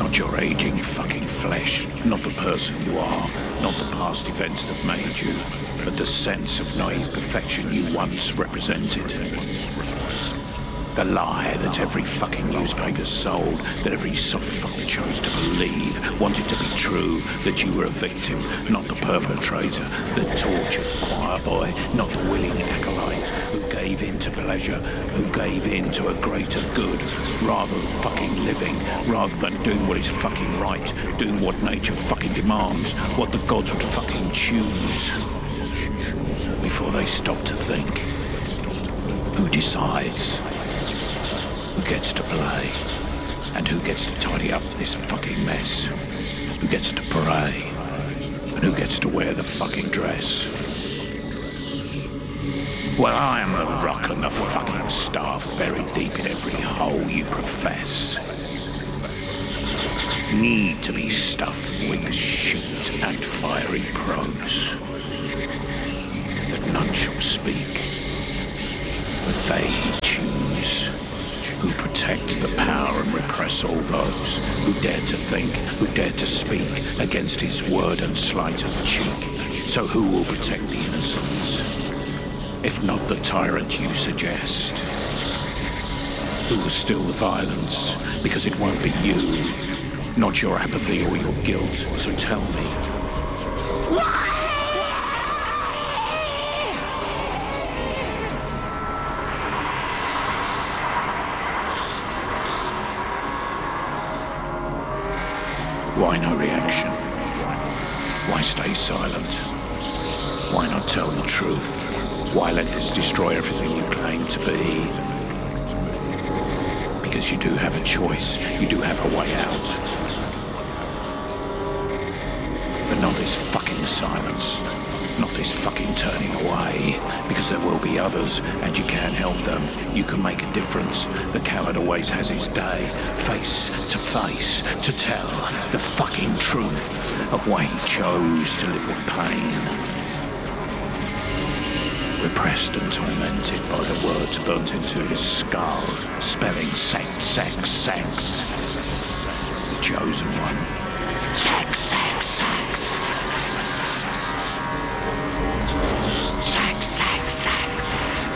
Not your aging fucking flesh, not the person you are, not the past events that made you, but the sense of naive perfection you once represented. The lie that every fucking newspaper sold, that every soft fuck chose to believe, wanted to be true, that you were a victim, not the perpetrator, the tortured choir boy, not the willing acolyte, who gave in to pleasure, who gave in to a greater good, rather than fucking living, rather than doing what is fucking right, doing what nature fucking demands, what the gods would fucking choose. Before they stop to think, who decides? Who gets to play? And who gets to tidy up this fucking mess? Who gets to pray? And who gets to wear the fucking dress? Well, I am the rock and the fucking staff buried deep in every hole you profess. Need to be stuffed with shit and fiery prose that none shall speak, but they choose. Who protect the power and repress all those who dare to think, who dare to speak against his word and sleight of cheek. So who will protect the innocents, if not the tyrant you suggest? Who will still the violence, because it won't be you, not your apathy or your guilt, so tell me. Why? Why no reaction? Why stay silent? Why not tell the truth? Why let this destroy everything you claim to be? Because you do have a choice. You do have a way out. But not this fucking silence. Not this fucking turning away. Because there will be others, and you can't help them. You can make a difference. The coward always has his day. Face to tell the fucking truth of why he chose to live with pain. Repressed and tormented by the words burnt into his skull, spelling sex. The chosen one. Sex.